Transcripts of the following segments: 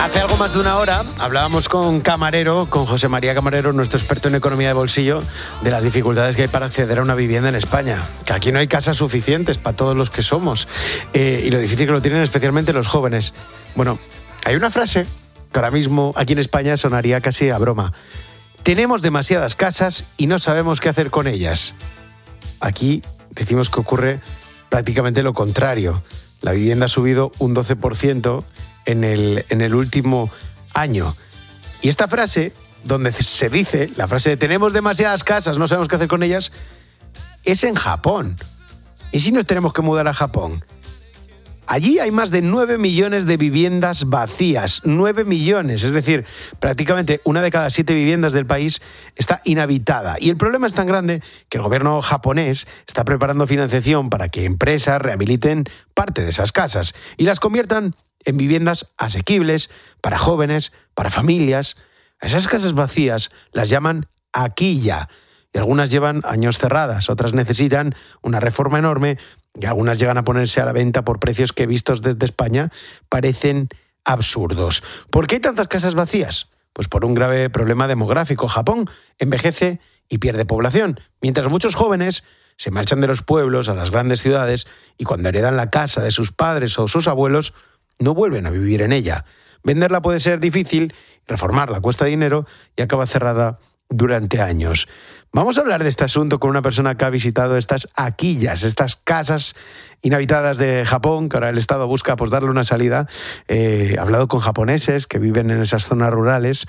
Hace algo más de una hora hablábamos con José María Camarero, nuestro experto en economía de bolsillo, de las dificultades que hay para acceder a una vivienda en España. Que aquí no hay casas suficientes para todos los que somos. Y lo difícil que lo tienen especialmente los jóvenes. Bueno, hay una frase que ahora mismo aquí en España sonaría casi a broma. Tenemos demasiadas casas y no sabemos qué hacer con ellas. Aquí decimos que ocurre prácticamente lo contrario. La vivienda ha subido un 12% en el último año. Y esta frase, donde se dice, la frase de tenemos demasiadas casas, no sabemos qué hacer con ellas, es en Japón. ¿Y si nos tenemos que mudar a Japón? Allí hay más de 9 millones de viviendas vacías. 9 millones, es decir, prácticamente una de cada 7 viviendas del país está inhabitada. Y el problema es tan grande que el gobierno japonés está preparando financiación para que empresas rehabiliten parte de esas casas y las conviertan en viviendas asequibles para jóvenes, para familias. A esas casas vacías las llaman akiya y algunas llevan años cerradas, otras necesitan una reforma enorme y algunas llegan a ponerse a la venta por precios que, vistos desde España, parecen absurdos. ¿Por qué hay tantas casas vacías? Pues por un grave problema demográfico. Japón envejece y pierde población, mientras muchos jóvenes se marchan de los pueblos a las grandes ciudades y cuando heredan la casa de sus padres o sus abuelos, no vuelven a vivir en ella. Venderla puede ser difícil, reformarla cuesta dinero y acaba cerrada durante años. Vamos a hablar de este asunto con una persona que ha visitado estas akiyas, estas casas inhabitadas de Japón, que ahora el Estado busca pues darle una salida. Ha hablado con japoneses que viven en esas zonas rurales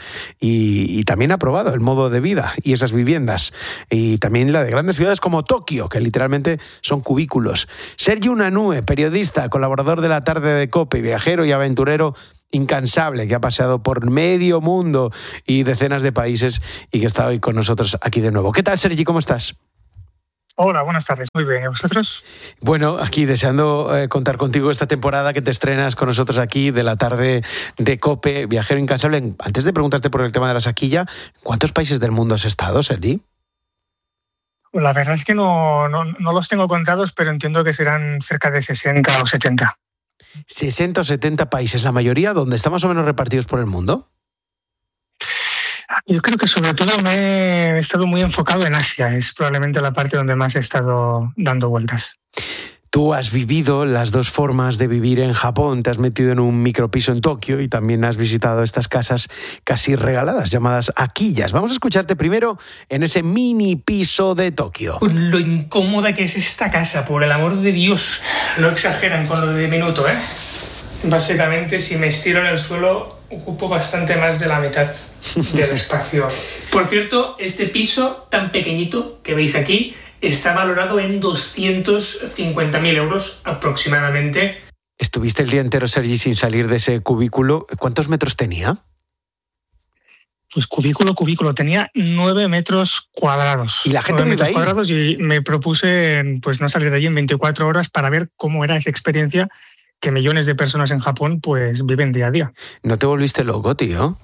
y también ha probado el modo de vida y esas viviendas. Y también la de grandes ciudades como Tokio, que literalmente son cubículos. Sergi Unanue, periodista, colaborador de La Tarde de COPE, viajero y aventurero incansable, que ha paseado por medio mundo y decenas de países y que está hoy con nosotros aquí de nuevo. ¿Qué tal, Sergi? ¿Cómo estás? Hola, buenas tardes. Muy bien. ¿Y vosotros? Bueno, aquí deseando contar contigo esta temporada que te estrenas con nosotros aquí de La Tarde de COPE, viajero incansable. Antes de preguntarte por el tema de la saquilla, ¿cuántos países del mundo has estado, Sergi? La verdad es que no los tengo contados, pero entiendo que serán cerca de 60 o 70. 60 o 70 países, la mayoría donde están más o menos repartidos por el mundo. Yo creo que sobre todo me he estado muy enfocado en Asia, es probablemente la parte donde más he estado dando vueltas. Tú has vivido las dos formas de vivir en Japón, te has metido en un micropiso en Tokio y también has visitado estas casas casi regaladas llamadas akiyas. Vamos a escucharte primero en ese mini piso de Tokio. Lo incómoda que es esta casa, por el amor de Dios. No exageran con lo de diminuto, ¿eh? Básicamente, si me estiro en el suelo, ocupo bastante más de la mitad del espacio. Por cierto, este piso tan pequeñito que veis aquí está valorado en 250.000 euros aproximadamente. Estuviste el día entero, Sergi, sin salir de ese cubículo. ¿Cuántos metros tenía? Pues cubículo. Tenía 9 metros cuadrados. ¿Y la gente vive ahí? 9 metros cuadrados y me propuse pues no salir de allí en 24 horas para ver cómo era esa experiencia que millones de personas en Japón pues viven día a día. ¿No te volviste loco, tío?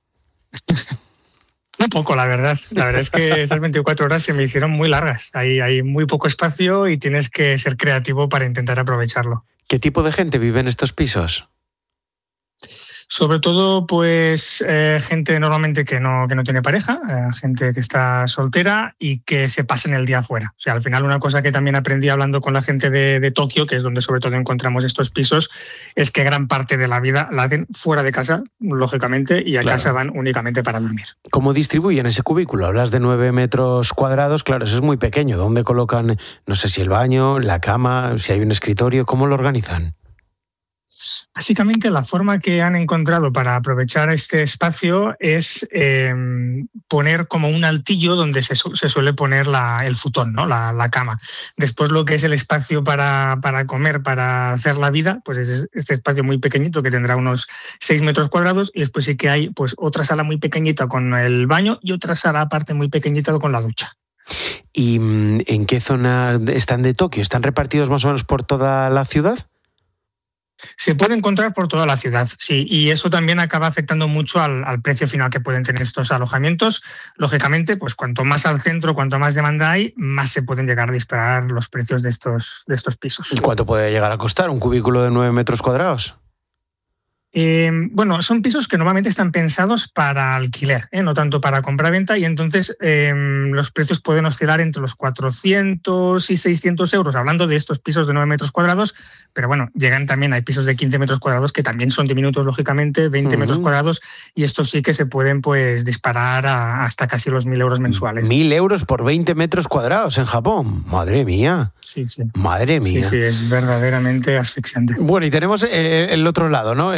Un poco, la verdad. La verdad es que esas 24 horas se me hicieron muy largas. Hay muy poco espacio y tienes que ser creativo para intentar aprovecharlo. ¿Qué tipo de gente vive en estos pisos? Sobre todo, pues, gente normalmente que no tiene pareja, gente que está soltera y que se pasen el día fuera. O sea, al final una cosa que también aprendí hablando con la gente de Tokio, que es donde sobre todo encontramos estos pisos, es que gran parte de la vida la hacen fuera de casa, lógicamente, y a casa van únicamente para dormir. ¿Cómo distribuyen ese cubículo? Hablas de 9 metros cuadrados, claro, eso es muy pequeño. ¿Dónde colocan, no sé si el baño, la cama, si hay un escritorio? ¿Cómo lo organizan? Básicamente la forma que han encontrado para aprovechar este espacio es poner como un altillo donde se suele poner el futón, ¿no? la cama. Después lo que es el espacio para comer, para hacer la vida, pues es este espacio muy pequeñito que tendrá unos 6 metros cuadrados y después sí que hay pues otra sala muy pequeñita con el baño y otra sala aparte muy pequeñita con la ducha. ¿Y en qué zona están de Tokio? ¿Están repartidos más o menos por toda la ciudad? Se puede encontrar por toda la ciudad, sí, y eso también acaba afectando mucho al precio final que pueden tener estos alojamientos. Lógicamente, pues cuanto más al centro, cuanto más demanda hay, más se pueden llegar a disparar los precios de estos pisos. ¿Y cuánto puede llegar a costar un cubículo de 9 metros cuadrados? Bueno, son pisos que normalmente están pensados para alquiler, no tanto para compra-venta, y entonces los precios pueden oscilar entre los 400 y 600 euros, hablando de estos pisos de 9 metros cuadrados, pero bueno, hay pisos de 15 metros cuadrados que también son diminutos, lógicamente, 20 metros cuadrados, y estos sí que se pueden pues disparar hasta casi los 1.000 euros mensuales. 1.000 euros por 20 metros cuadrados en Japón. Madre mía. Sí. Madre mía. Sí, es verdaderamente asfixiante. Bueno, y tenemos el otro lado, ¿no?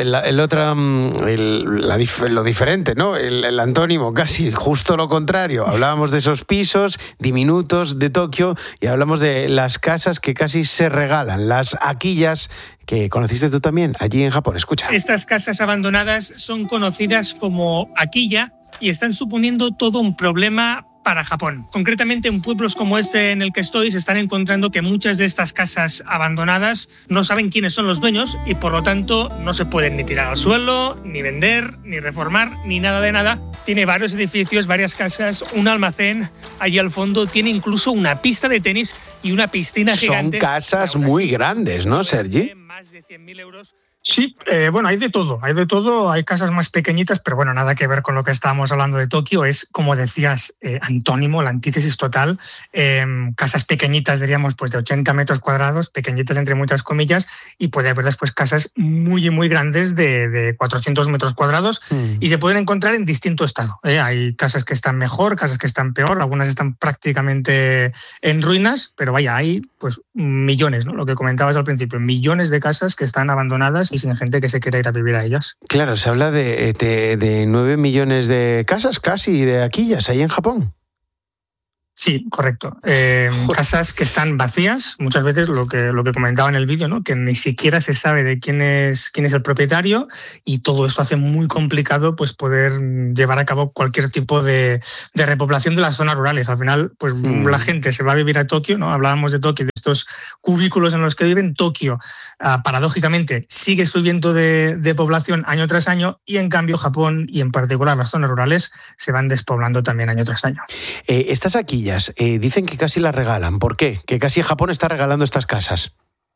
Lo diferente, ¿no? El antónimo, casi justo lo contrario. Hablábamos de esos pisos diminutos de Tokio y hablamos de las casas que casi se regalan, las akiyas, que conociste tú también allí en Japón. Escucha. Estas casas abandonadas son conocidas como akiya y están suponiendo todo un problema para Japón. Concretamente, en pueblos como este en el que estoy, se están encontrando que muchas de estas casas abandonadas no saben quiénes son los dueños y, por lo tanto, no se pueden ni tirar al suelo, ni vender, ni reformar, ni nada de nada. Tiene varios edificios, varias casas, un almacén. Allí al fondo tiene incluso una pista de tenis y una piscina gigante. Son casas muy grandes, ¿no, Sergi? Más de 100.000 euros. Sí, bueno, hay de todo, hay casas más pequeñitas, pero bueno, nada que ver con lo que estábamos hablando de Tokio, es, como decías, antónimo, la antítesis total, casas pequeñitas, diríamos, pues de 80 metros cuadrados, pequeñitas entre muchas comillas, y puede haber después casas muy, muy grandes de 400 metros cuadrados, y se pueden encontrar en distinto estado. Hay casas que están mejor, casas que están peor, algunas están prácticamente en ruinas, pero vaya, hay pues millones, ¿no? Lo que comentabas al principio, millones de casas que están abandonadas y sin gente que se quiera ir a vivir a ellas. Claro, se habla de 9 millones de casas casi, de akiyas ahí en Japón. Sí, correcto. Casas que están vacías, muchas veces lo que comentaba en el vídeo, ¿no? Que ni siquiera se sabe de quién es el propietario, y todo esto hace muy complicado pues poder llevar a cabo cualquier tipo de repoblación de las zonas rurales. Al final, pues la gente se va a vivir a Tokio, ¿no? Hablábamos de Tokio, de estos cubículos en los que viven. Tokio, paradójicamente, sigue subiendo de población año tras año, y en cambio Japón, y en particular las zonas rurales, se van despoblando también año tras año. Estas akiyas dicen que casi las regalan. ¿Por qué? Que casi Japón está regalando estas casas.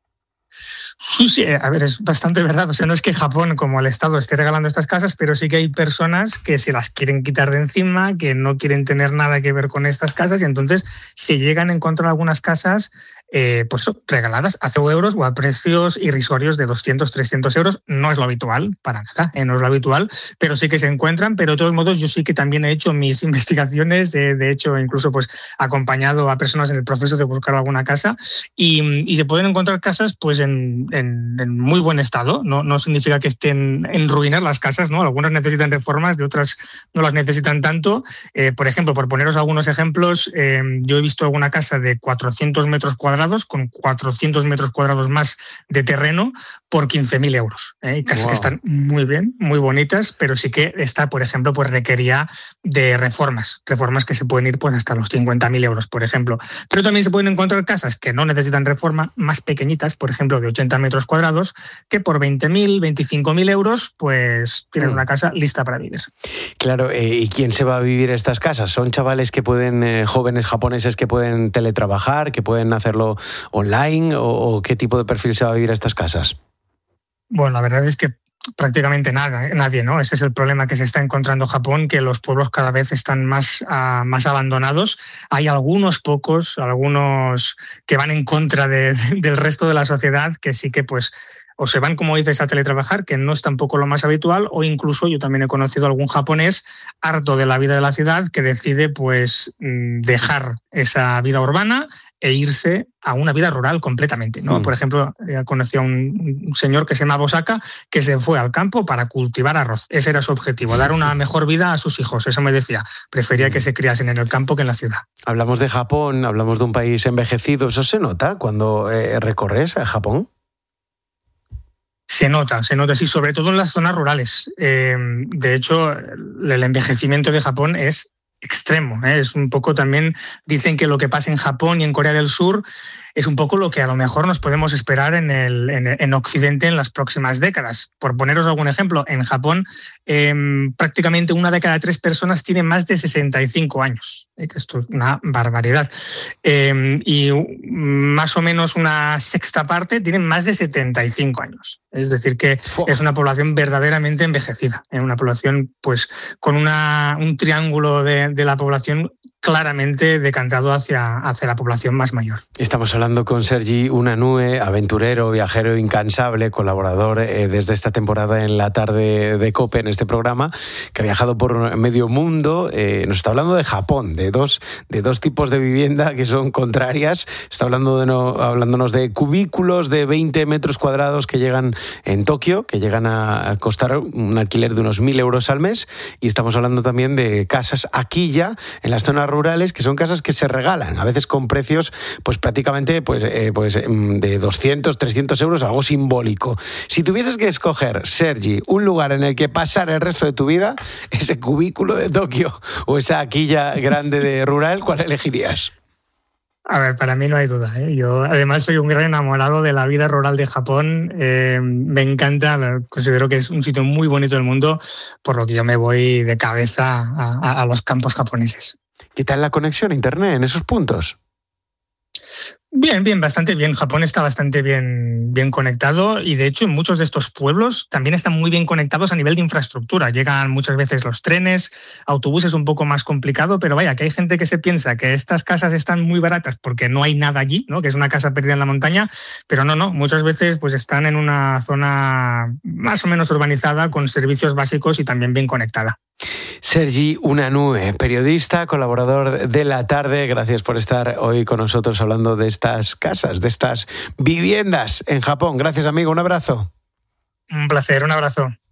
Sí, a ver, es bastante verdad. O sea, no es que Japón, como el Estado, esté regalando estas casas, pero sí que hay personas que se las quieren quitar de encima, que no quieren tener nada que ver con estas casas, y entonces se llegan a encontrar algunas casas pues regaladas a 0 euros o a precios irrisorios de 200, 300 euros. No es lo habitual, para nada, no es lo habitual, pero sí que se encuentran. Pero de todos modos, yo sí que también he hecho mis investigaciones, de hecho, incluso pues acompañado a personas en el proceso de buscar alguna casa, y se pueden encontrar casas pues en muy buen estado. No significa que estén en ruinas las casas, ¿no? Algunas necesitan reformas, de otras no las necesitan tanto. Por ejemplo, por poneros algunos ejemplos, yo he visto alguna casa de 400 metros cuadrados con 400 metros cuadrados más de terreno por 15.000 euros. Casas que están muy bien, muy bonitas, pero sí que esta, por ejemplo, pues requería de reformas que se pueden ir pues hasta los 50.000 euros, por ejemplo. Pero también se pueden encontrar casas que no necesitan reforma, más pequeñitas, por ejemplo, de 80 metros cuadrados, que por 20.000, 25.000 euros, pues tienes una casa lista para vivir. Claro, ¿y quién se va a vivir a estas casas? ¿Son chavales que pueden, jóvenes japoneses que pueden teletrabajar, que pueden hacerlo online, o qué tipo de perfil se va a vivir a estas casas? Bueno, la verdad es que prácticamente nadie, ¿no? Ese es el problema que se está encontrando Japón, que los pueblos cada vez están más abandonados. Hay algunos pocos, algunos que van en contra del resto de la sociedad, que sí que pues o se van, como dices, a teletrabajar, que no es tampoco lo más habitual, o incluso yo también he conocido a algún japonés harto de la vida de la ciudad que decide pues dejar esa vida urbana e irse a una vida rural completamente, ¿no? Por ejemplo, conocí a un señor que se llama Bosaka, que se fue al campo para cultivar arroz. Ese era su objetivo, dar una mejor vida a sus hijos. Eso me decía. Prefería que se criasen en el campo que en la ciudad. Hablamos de Japón, hablamos de un país envejecido. ¿Eso se nota cuando recorres a Japón? Se nota, sí, sobre todo en las zonas rurales. De hecho, el envejecimiento de Japón es extremo, ¿eh? Es un poco también, dicen que lo que pasa en Japón y en Corea del Sur es un poco lo que a lo mejor nos podemos esperar en Occidente en las próximas décadas. Por poneros algún ejemplo, en Japón prácticamente 1 de cada 3 personas tiene más de 65 años, que esto es una barbaridad. Y más o menos una sexta parte tienen más de 75 años. Es decir, que es una población verdaderamente envejecida, una población pues con un triángulo de la población claramente decantado hacia la población más mayor. Estamos hablando con Sergi Unanue, aventurero, viajero incansable, colaborador desde esta temporada en La Tarde de COPE, en este programa, que ha viajado por medio mundo. Nos está hablando de Japón, de dos tipos de vivienda que son contrarias. Está hablándonos de cubículos de 20 metros cuadrados que llegan en Tokio, que llegan a costar un alquiler de unos 1.000 euros al mes. Y estamos hablando también de casas aquí ya, en las zonas rurales, que son casas que se regalan, a veces con precios pues prácticamente de 200, 300 euros, algo simbólico. Si tuvieses que escoger, Sergi, un lugar en el que pasar el resto de tu vida, ese cubículo de Tokio o esa quilla grande de rural, ¿cuál elegirías? A ver, para mí no hay duda, ¿eh? Yo además soy un gran enamorado de la vida rural de Japón. Me encanta, considero que es un sitio muy bonito del mundo, por lo que yo me voy de cabeza a los campos japoneses. ¿Qué tal la conexión a internet en esos puntos? Bien, bastante bien. Japón está bastante bien conectado y de hecho en muchos de estos pueblos también están muy bien conectados a nivel de infraestructura. Llegan muchas veces los trenes, autobuses un poco más complicado, pero vaya, que hay gente que se piensa que estas casas están muy baratas porque no hay nada allí, ¿no? Que es una casa perdida en la montaña, pero no, muchas veces pues están en una zona más o menos urbanizada con servicios básicos y también bien conectada. Sergi Unanue, periodista, colaborador de La Tarde, gracias por estar hoy con nosotros hablando de estas casas, de estas viviendas en Japón. Gracias, amigo, un abrazo. Un placer, un abrazo.